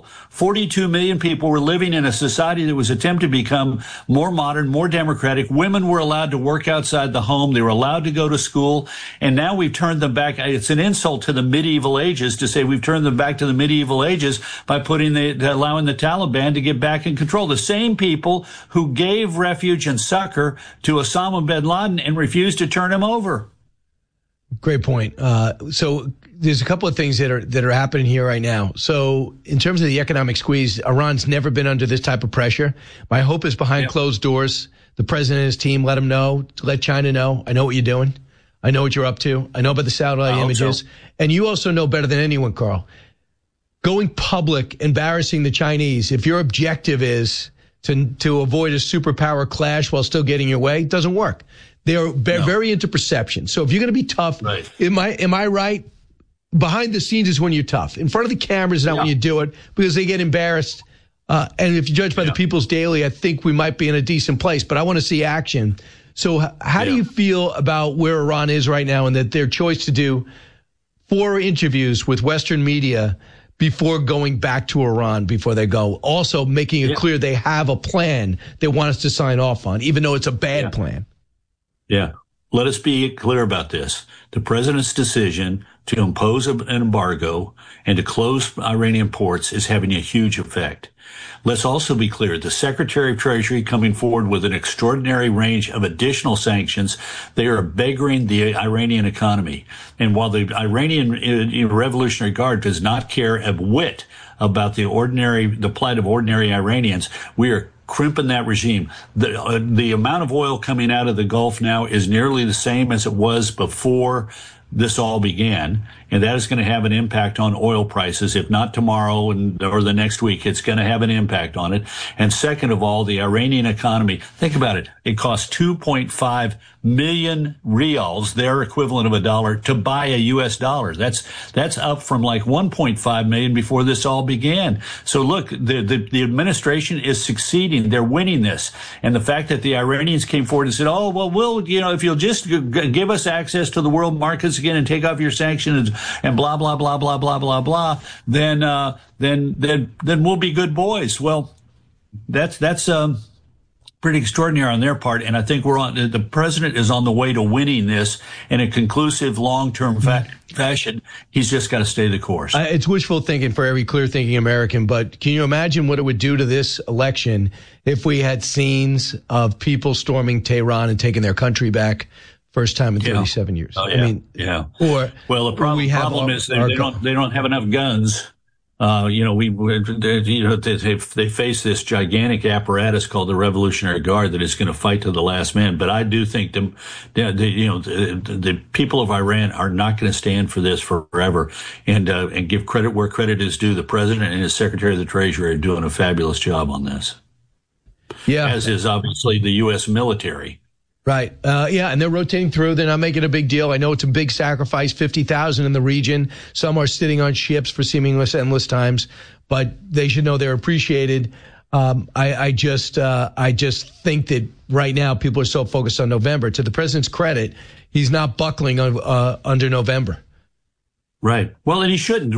Speaker 10: were living in a society that was attempting to become more modern, more democratic. Women were allowed to work outside the home. They were allowed to go to school. And now we've turned them back. It's an insult to the medieval ages to say we've turned them back to the medieval ages by allowing the Taliban to get back in control. The same people who gave refuge and succor to Osama bin Laden and refused to turn him over.
Speaker 4: Great point. So there's a couple of things that are happening here right now. So in terms of the economic squeeze, Iran's never been under this type of pressure. My hope is behind closed doors. The president and his team let him know, let China know, I know what you're doing. I know what you're up to. I know about the satellite images. So. And you also know better than anyone, Carl. Going public, embarrassing the Chinese, if your objective is to avoid a superpower clash while still getting your way, it doesn't work. They are very into perception. So if you're going to be tough, am I right? Behind the scenes is when you're tough. In front of the cameras is not when you do it, because they get embarrassed. And if you judge by the People's Daily, I think we might be in a decent place, but I want to see action. So how do you feel about where Iran is right now, and that their choice to do 4 interviews with Western media before going back to Iran before they go, also making it clear they have a plan they want us to sign off on, even though it's a bad plan?
Speaker 10: Yeah. Let us be clear about this. The president's decision to impose an embargo and to close Iranian ports is having a huge effect. Let's also be clear. The Secretary of Treasury coming forward with an extraordinary range of additional sanctions. They are beggaring the Iranian economy. And while the Iranian Revolutionary Guard does not care a whit about the plight of ordinary Iranians, we are crimping that regime. The amount of oil coming out of the Gulf now is nearly the same as it was before this all began, and that is going to have an impact on oil prices. If not tomorrow or the next week, it's going to have an impact on it. And second of all, the Iranian economy, think about it. It costs 2.5 million riyals, their equivalent of $1, to buy a U.S. dollar. That's up from like 1.5 million before this all began. So look, the administration is succeeding. They're winning this. And the fact that the Iranians came forward and said, oh, well, if you'll just give us access to the world markets again and take off your sanctions and blah, blah, blah, blah, blah, blah, blah, then we'll be good boys. Well, that's pretty extraordinary on their part, and I think the president is on the way to winning this in a conclusive, long-term fashion. He's just got to stay the course.
Speaker 4: It's wishful thinking for every clear-thinking American, but can you imagine what it would do to this election if we had scenes of people storming Tehran and taking their country back? First time in 37 years.
Speaker 10: Oh, yeah. The problem is they don't have enough guns. They face this gigantic apparatus called the Revolutionary Guard that is going to fight to the last man. But I do think the people of Iran are not going to stand for this forever, and give credit where credit is due. The president and his Secretary of the Treasury are doing a fabulous job on this. Yeah, as is obviously the U.S. military.
Speaker 4: Right. And they're rotating through. They're not making a big deal. I know it's a big sacrifice, 50,000 in the region. Some are sitting on ships for seemingly endless times, but they should know they're appreciated. I just think that right now people are so focused on November. To the president's credit, he's not buckling under November.
Speaker 10: Right. Well, and he shouldn't.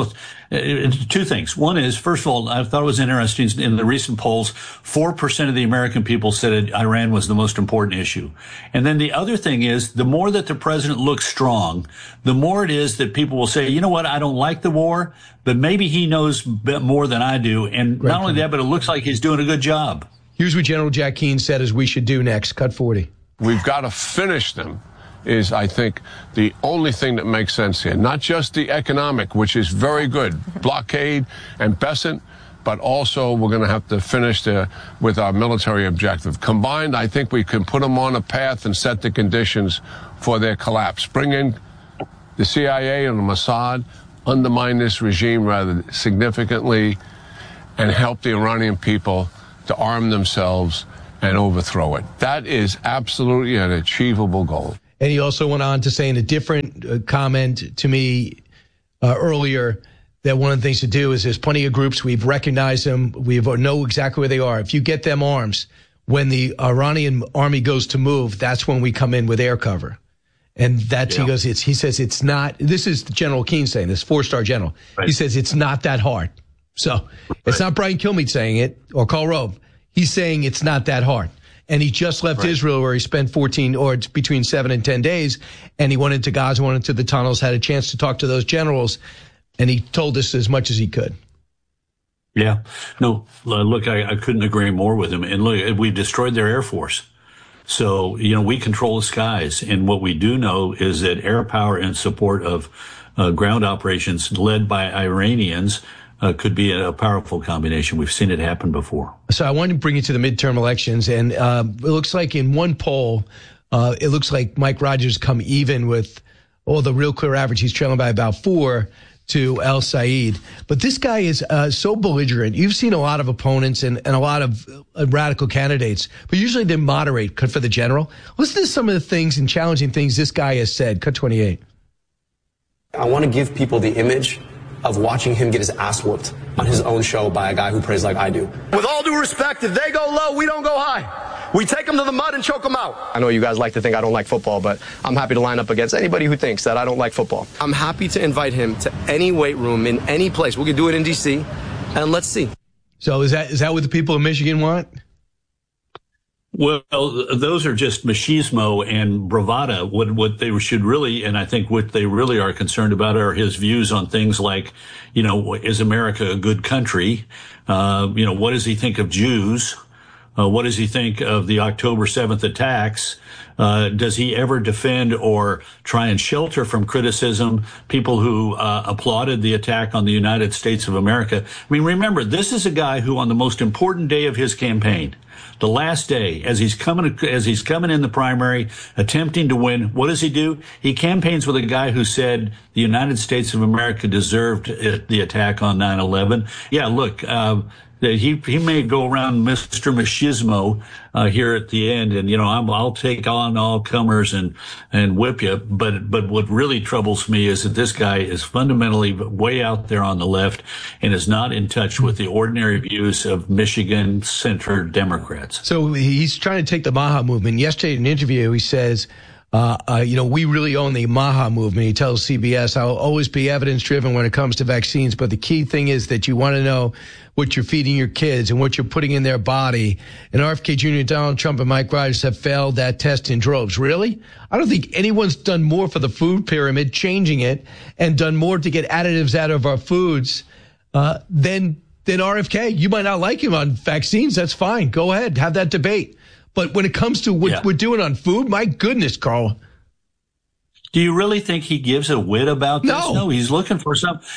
Speaker 10: Two things. One is, first of all, I thought it was interesting in the recent polls, 4% of the American people said Iran was the most important issue. And then the other thing is, the more that the president looks strong, the more it is that people will say, you know what, I don't like the war, but maybe he knows more than I do. And not only that, but it looks like he's doing a good job.
Speaker 4: Here's what General Jack Keane said as we should do next. Cut 40.
Speaker 11: We've got to finish them. Is, I think, the only thing that makes sense here. Not just the economic, which is very good, blockade and Besant, but also we're going to have to finish with our military objective. Combined, I think we can put them on a path and set the conditions for their collapse. Bring in the CIA and the Mossad, undermine this regime rather significantly, and help the Iranian people to arm themselves and overthrow it. That is absolutely an achievable goal.
Speaker 4: And he also went on to say in a different comment to me earlier that one of the things to do is there's plenty of groups. We've recognized them. We know exactly where they are. If you get them arms, when the Iranian army goes to move, that's when we come in with air cover. And that's, he goes, he says it's not, this is General Keane saying this, 4-star general. Right. He says it's not that hard. So it's not Brian Kilmeade saying it or Karl Rove. He's saying it's not that hard. And he just left Israel, where he spent 14 or between 7 and 10 days. And he went into Gaza, went into the tunnels, had a chance to talk to those generals. And he told us as much as he could.
Speaker 10: Yeah. No, look, I couldn't agree more with him. And look, we destroyed their Air Force. So, we control the skies. And what we do know is that air power in support of ground operations led by Iranians could be a powerful combination. We've seen it happen before.
Speaker 4: So I wanted to bring you to the midterm elections, and it looks like in one poll, it looks like Mike Rogers come even with the Real Clear average. He's trailing by about 4 to El Said. But this guy is so belligerent. You've seen a lot of opponents and a lot of radical candidates, but usually they moderate. Cut for the general. Listen to some of the things and challenging things this guy has said. Cut 28.
Speaker 12: I want to give people the image of watching him get his ass whooped on his own show by a guy who prays like I do.
Speaker 13: With all due respect, if they go low, we don't go high. We take them to the mud and choke them out.
Speaker 12: I know you guys like to think I don't like football, but I'm happy to line up against anybody who thinks that I don't like football. I'm happy to invite him to any weight room in any place. We can do it in D.C., and let's see.
Speaker 4: So is that what the people of Michigan want?
Speaker 10: Well, those are just machismo and bravado. What they should really, and I think what they really are concerned about are his views on things like, is America a good country? What does he think of Jews? What does he think of the October 7th attacks? Does he ever defend or try and shelter from criticism people who applauded the attack on the United States of America? I mean, remember, this is a guy who on the most important day of his campaign, the last day, as he's coming in the primary, attempting to win, what does he do? He campaigns with a guy who said the United States of America deserved the attack on 9/11. Yeah, look, he may go around Mr. Machismo here at the end, and I'll take on all comers and whip you. But what really troubles me is that this guy is fundamentally way out there on the left and is not in touch with the ordinary views of Michigan center Democrats.
Speaker 4: So he's trying to take the Maha movement. Yesterday in an interview, he says, we really own the Maha movement. He tells CBS, I'll always be evidence-driven when it comes to vaccines, but the key thing is that you want to know what you're feeding your kids and what you're putting in their body. And RFK Jr., Donald Trump, and Mike Rogers have failed that test in droves. Really? I don't think anyone's done more for the food pyramid, changing it, and done more to get additives out of our foods than RFK. You might not like him on vaccines. That's fine. Go ahead. Have that debate. But when it comes to what we're doing on food, my goodness, Carl.
Speaker 10: Do you really think he gives a whit about this? No, he's looking for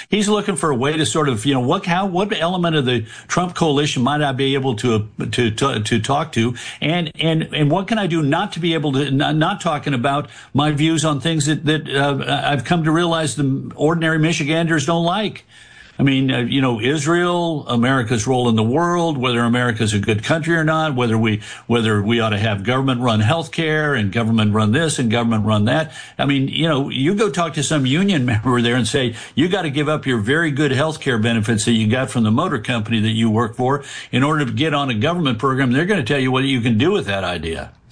Speaker 10: a way to sort of, what element of the Trump coalition might I be able to talk to? And what can I do not to be able to, not talking about my views on things that I've come to realize the ordinary Michiganders don't like. I mean, Israel, America's role in the world, whether America's a good country or not, whether we ought to have government run healthcare and government run this and government run that. I mean, you go talk to some union member there and say, you got to give up your very good healthcare benefits that you got from the motor company that you work for in order to get on a government program. They're going to tell you what you can do with that idea.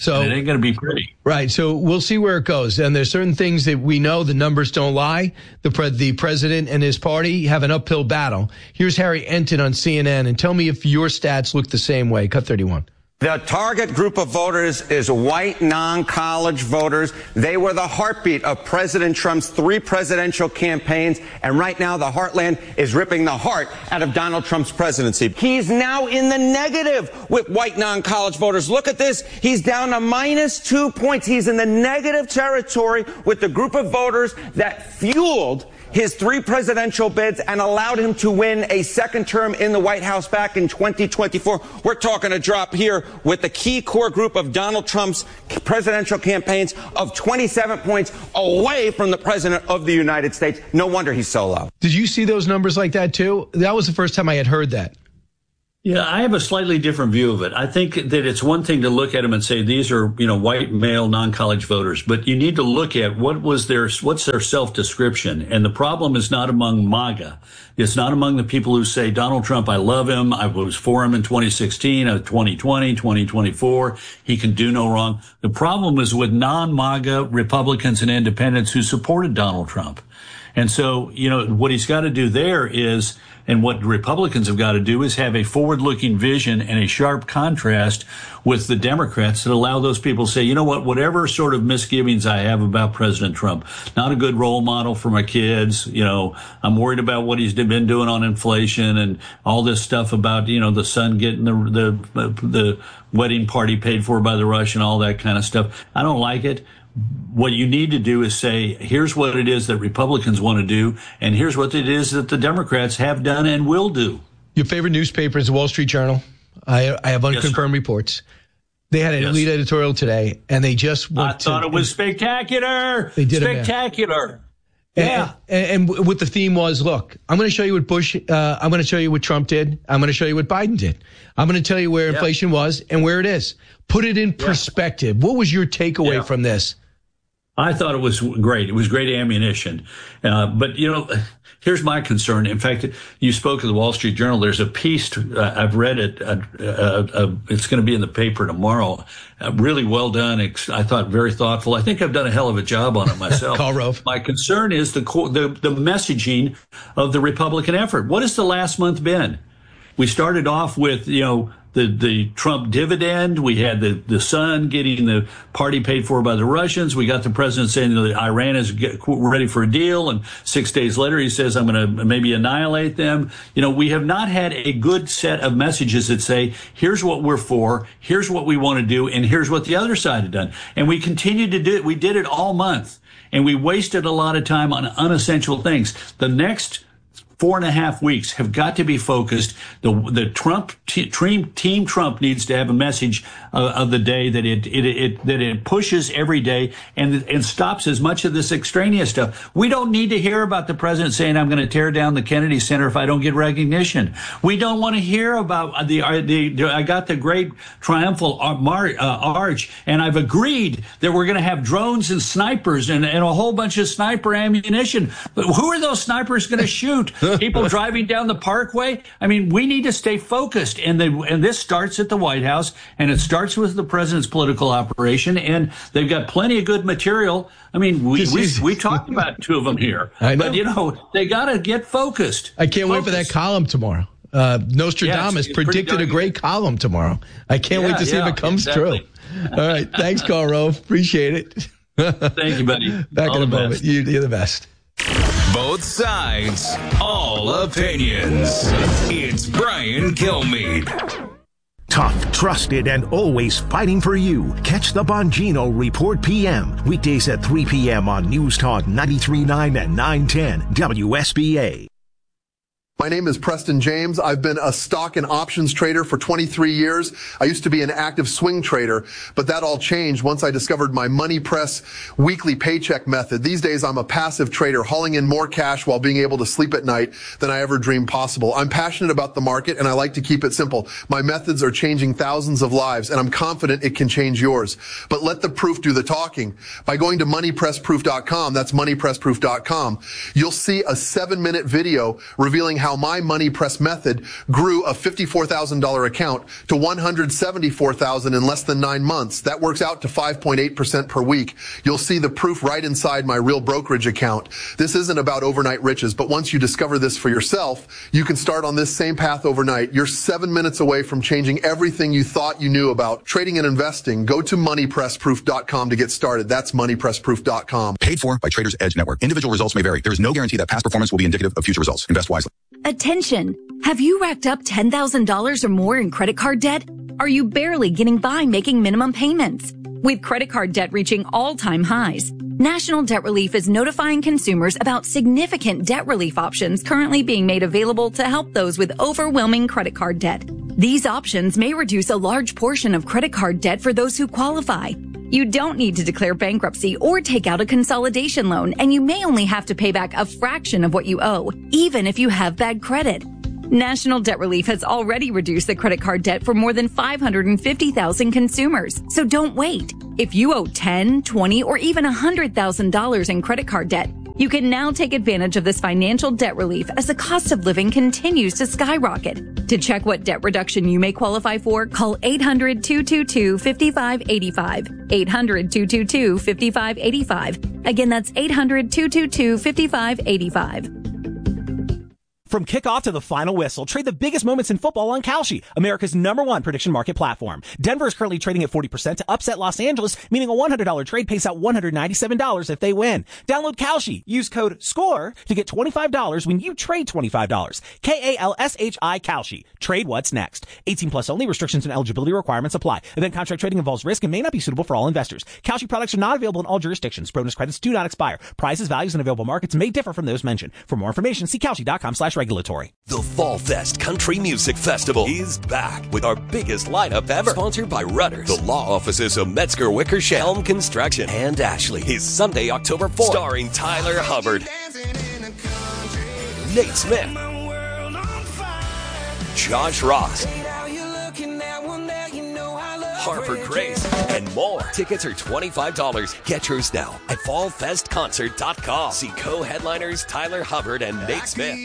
Speaker 4: So
Speaker 10: and it ain't going to be pretty.
Speaker 4: Right. So we'll see where it goes. And there's certain things that we know the numbers don't lie. The president and his party have an uphill battle. Here's Harry Enton on CNN, and tell me if your stats look the same way. Cut 31.
Speaker 6: The target group of voters is white non-college voters. They were the heartbeat of President Trump's 3 presidential campaigns. And right now, the heartland is ripping the heart out of Donald Trump's presidency. He's now in the negative with white non-college voters. Look at this. He's down to -2 points. He's in the negative territory with the group of voters that fueled his 3 presidential bids and allowed him to win a second term in the White House back in 2024. We're talking a drop here with the key core group of Donald Trump's presidential campaigns of 27 points away from the president of the United States. No wonder he's so low.
Speaker 4: Did you see those numbers like that too? That was the first time I had heard that.
Speaker 10: Yeah, I have a slightly different view of it. I think that it's one thing to look at them and say these are, white male non-college voters, but you need to look at what's their self-description. And the problem is not among MAGA. It's not among the people who say, Donald Trump, I love him. I was for him in 2016, 2020, 2024. He can do no wrong. The problem is with non-MAGA Republicans and independents who supported Donald Trump. And so, what he's got to do there is, and what Republicans have got to do is have a forward-looking vision and a sharp contrast with the Democrats that allow those people to say, you know what, whatever sort of misgivings I have about President Trump, not a good role model for my kids, I'm worried about what he's been doing on inflation and all this stuff about, the son getting the wedding party paid for by the Russian, all that kind of stuff. I don't like it. What you need to do is say, here's what it is that Republicans want to do, and here's what it is that the Democrats have done and will do.
Speaker 4: Your favorite newspaper is the Wall Street Journal. I have unconfirmed reports. They had an elite editorial today, and they just
Speaker 10: I thought it was spectacular.
Speaker 4: They did
Speaker 10: spectacular.
Speaker 4: Yeah. And what the theme was, look, I'm going to show you what I'm going to show you what Trump did. I'm going to show you what Biden did. I'm going to tell you where inflation was and where it is. Put it in perspective. What was your takeaway from this?
Speaker 10: I thought it was great. It was great ammunition. But, here's my concern. In fact, you spoke of the Wall Street Journal. There's a piece, I've read it. It's going to be in the paper tomorrow. Really well done. I thought very thoughtful. I think I've done a hell of a job on it myself.
Speaker 4: Karl Rove.
Speaker 10: My concern is the messaging of the Republican effort. What has the last month been? We started off with, the Trump dividend. We had the son getting the party paid for by the Russians. We got the president saying that Iran is ready for a deal. And 6 days later, he says, I'm going to maybe annihilate them. We have not had a good set of messages that say, here's what we're for, here's what we want to do, and here's what the other side had done. And we continued to do it. We did it all month. And we wasted a lot of time on unessential things. The next 4.5 weeks have got to be focused. The Trump team Trump needs to have a message of the day that it pushes every day and stops as much of this extraneous stuff. We don't need to hear about the president saying, I'm going to tear down the Kennedy Center if I don't get recognition. We don't want to hear about I got the great triumphal arch, and I've agreed that we're going to have drones and snipers and a whole bunch of sniper ammunition. But who are those snipers going to shoot? People driving down the parkway? I mean, we need to stay focused. And this starts at the White House, and it starts with the president's political operation. And they've got plenty of good material. I mean, we talked about 2 of them here.
Speaker 4: I know.
Speaker 10: But, they got to get focused.
Speaker 4: I can't wait for that column tomorrow. Nostradamus predicted a great columm tomorrow. I can't wait to see if it comes true. All right. Thanks, Karl Rove. Appreciate it.
Speaker 10: Thank you, buddy.
Speaker 4: Back in a moment. You're the best.
Speaker 9: Both sides, all opinions. It's Brian Kilmeade.
Speaker 1: Tough, trusted, and always fighting for you. Catch the Bongino Report PM. Weekdays at 3 p.m. on News Talk 93.9 and 910 WSBA.
Speaker 14: My name is Preston James. I've been a stock and options trader for 23 years. I used to be an active swing trader, but that all changed once I discovered my Money Press weekly paycheck method. These days, I'm a passive trader, hauling in more cash while being able to sleep at night than I ever dreamed possible. I'm passionate about the market, and I like to keep it simple. My methods are changing thousands of lives, and I'm confident it can change yours. But let the proof do the talking. By going to moneypressproof.com, that's moneypressproof.com, you'll see a 7-minute video revealing how how my Money Press method grew a $54,000 account to $174,000 in less than 9 months. That works out to 5.8% per week. You'll see the proof right inside my Real Brokerage account. This isn't about overnight riches, but once you discover this for yourself, you can start on this same path overnight. You're 7 minutes away from changing everything you thought you knew about trading and investing. Go to moneypressproof.com to get started. That's moneypressproof.com.
Speaker 15: Paid for by Traders Edge Network. Individual results may vary. There is no guarantee that past performance will be indicative of future results. Invest wisely.
Speaker 16: Attention! Have you racked up $10,000 or more in credit card debt? Are you barely getting by making minimum payments? With credit card debt reaching all-time highs, National Debt Relief is notifying consumers about significant debt relief options currently being made available to help those with overwhelming credit card debt. These options may reduce a large portion of credit card debt for those who qualify. You don't need to declare bankruptcy or take out a consolidation loan, and you may only have to pay back a fraction of what you owe, even if you have bad credit. National Debt Relief has already reduced the credit card debt for more than 550,000 consumers. So don't wait. If you owe $10,000, $20,000, or even $100,000 in credit card debt, you can now take advantage of this financial debt relief as the cost of living continues to skyrocket. To check what debt reduction you may qualify for, call 800-222-5585. 800-222-5585. Again, that's 800-222-5585.
Speaker 8: From kickoff to the final whistle, trade the biggest moments in football on Kalshi, America's #1 prediction market platform. Denver is currently trading at 40% to upset Los Angeles, meaning a $100 trade pays out $197 if they win. Download Kalshi. Use code SCORE to get $25 when you trade $25. Kalshi. Kalshi. Trade what's next. 18 plus only. Restrictions and eligibility requirements apply. Event contract trading involves risk and may not be suitable for all investors. Kalshi products are not available in all jurisdictions. Bonus credits do not expire. Prices, values, and available markets may differ from those mentioned. For more information, see Kalshi.com/regulatory.
Speaker 17: The Fall Fest Country Music Festival is back with our biggest lineup ever. Sponsored by Rudders, the law offices of Metzger Wickersham, Helm Construction, and Ashley. Is Sunday, October 4th. Starring Tyler Hubbard, Nate Smith, Josh Ross, Harper Grace, and more. Tickets are $25. Get yours now at fallfestconcert.com. See co-headliners Tyler Hubbard and Nate Smith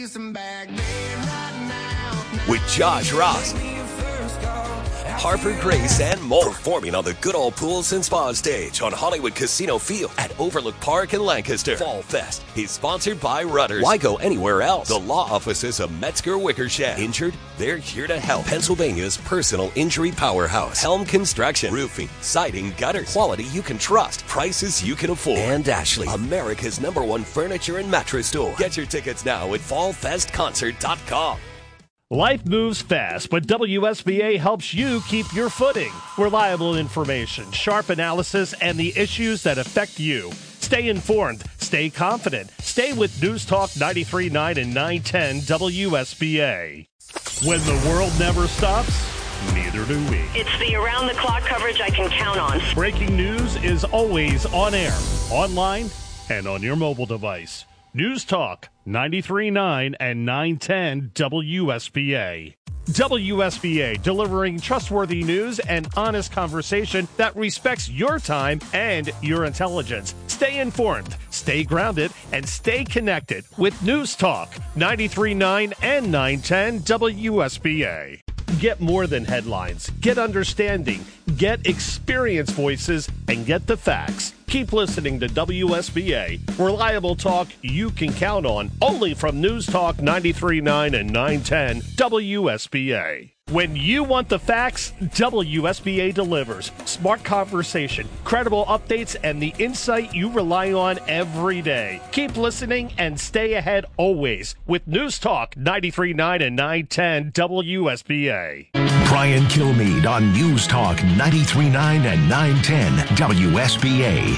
Speaker 17: with Josh Ross, Harper Grace, and more. Performing on the Good Old Pools and Spa stage on Hollywood Casino Field at Overlook Park in Lancaster. Fall Fest is sponsored by Rudders. Why go anywhere else? The law offices of Metzger Wickersham. Injured? They're here to help. Pennsylvania's personal injury powerhouse. Helm Construction. Roofing, siding, gutters. Quality you can trust. Prices you can afford. And Ashley, America's #1 furniture and mattress store. Get your tickets now at fallfestconcert.com.
Speaker 18: Life moves fast, but WSBA helps you keep your footing. Reliable information, sharp analysis, and the issues that affect you. Stay informed, stay confident, stay with News Talk 93.9 and 910 WSBA. When the world never stops, neither do we.
Speaker 19: It's the around-the-clock coverage I can count on.
Speaker 18: Breaking news is always on air, online, and on your mobile device. News Talk 93.9 and 910 WSBA. WSBA, delivering trustworthy news and honest conversation that respects your time and your intelligence. Stay informed, stay grounded, and stay connected with News Talk 93.9 and 910 WSBA. Get more than headlines. Get understanding. Get experienced voices and get the facts. Keep listening to WSBA. Reliable talk you can count on. Only from News Talk 93.9 and 910 WSBA. When you want the facts, WSBA delivers. Smart conversation, credible updates, and the insight you rely on every day. Keep listening and stay ahead always with News Talk 93.9 and 910 WSBA.
Speaker 1: Brian Kilmeade on News Talk 93.9 and 910 WSBA.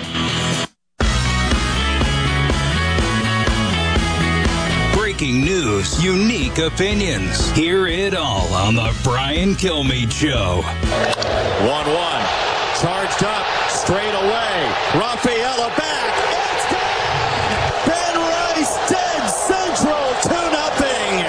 Speaker 9: Breaking news, unique opinions. Hear it all on the Brian Kilmeade Show.
Speaker 20: 1-1. Charged up, straight away. Rafaela back. It's good! Ben Rice dead central, 2-0.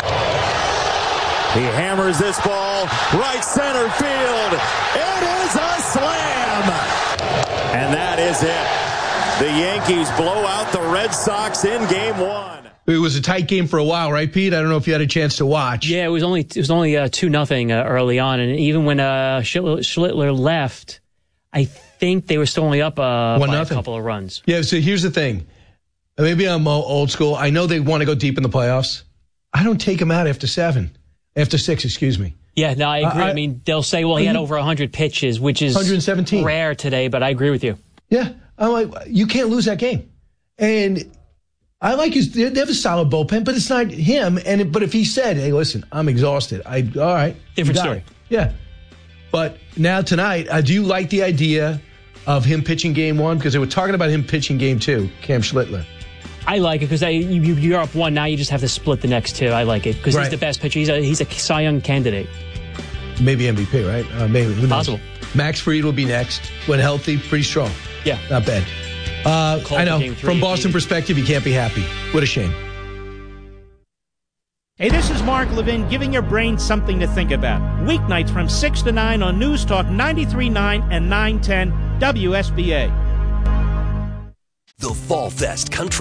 Speaker 20: He hammers this ball right center field. It is a slam. And that is it. The Yankees blow out the Red Sox in Game 1.
Speaker 4: It was a tight game for a while, right, Pete? I don't know if you had a chance to watch.
Speaker 2: Yeah, it was only 2-0 early on, and even when Schlittler left, I think they were still only up by a couple of runs.
Speaker 4: Yeah, so here's the thing. Maybe I'm old school. I know they want to go deep in the playoffs. I don't take them out after 6, excuse me.
Speaker 2: Yeah, no, I agree. I mean, they'll say, well, he had over 100 pitches, which is
Speaker 4: 117.
Speaker 2: Rare today, but I agree with you.
Speaker 4: Yeah, I'm like, you can't lose that game. And I like they have a solid bullpen, but it's not him. But if he said, hey, listen, I'm exhausted, all right.
Speaker 2: Different story.
Speaker 4: It. Yeah. But now tonight, do you like the idea of him pitching game 1? Because they were talking about him pitching game 2, Cam Schlittler.
Speaker 2: I like it because you're up 1 now. You just have to split the next 2. I like it because he's the best pitcher. He's a Cy Young candidate.
Speaker 4: Maybe MVP, right? Maybe. Who knows?
Speaker 2: Possible.
Speaker 4: Max Fried will be next. When healthy, pretty strong.
Speaker 2: Yeah.
Speaker 4: Not bad. I know. From Boston perspective, you can't be happy. What a shame.
Speaker 21: Hey, this is Mark Levin giving your brain something to think about. Weeknights from 6 to 9 on News Talk 93.9 and 910 WSBA.
Speaker 17: The Fall Fest Country